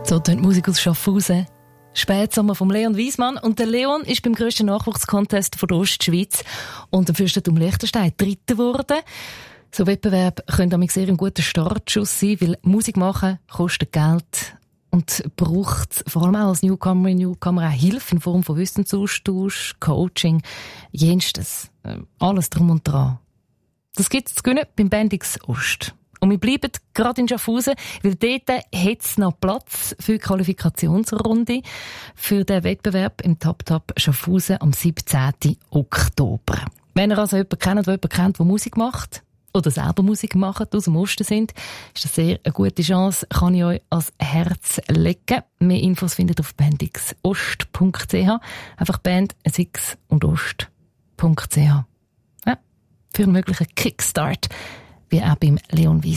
So tönt Musik aus Schaffhausen. Spätsommer vom Leon Wiesmann. Und der Leon ist beim grössten Nachwuchscontest von der Ostschweiz und am Fürstentum Liechtenstein Dritter geworden. So Wettbewerbe können damit sehr ein guter Startschuss sein, weil Musik machen kostet Geld und braucht vor allem auch als Newcomer auch Hilfe in Form von Wissensaustausch, Coaching, jenstes. Alles drum und dran. Das gibt es zu gewinnen beim Bendix Ost. Und wir bleiben gerade in Schaffhausen, weil dort hat es noch Platz für die Qualifikationsrunde für den Wettbewerb im Tap-Tap Schaffhausen am 17. Oktober. Wenn ihr also jemanden kennt, der Musik macht oder selber Musik macht, aus dem Osten sind, ist das sehr eine gute Chance, kann ich euch ans Herz legen. Mehr Infos findet ihr auf bendixost.ch. Einfach Band, ein X und Ost.ch. Ja, für einen möglichen Kickstart, wie auch beim Leon Wiesmann.